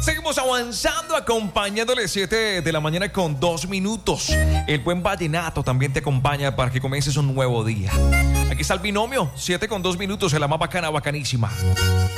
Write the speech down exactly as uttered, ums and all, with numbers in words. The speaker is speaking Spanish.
seguimos avanzando, acompañándole siete de la mañana con dos minutos. El buen vallenato también te acompaña para que comiences un nuevo día. Aquí está el binomio, siete con dos minutos, en la más bacana, bacanísima.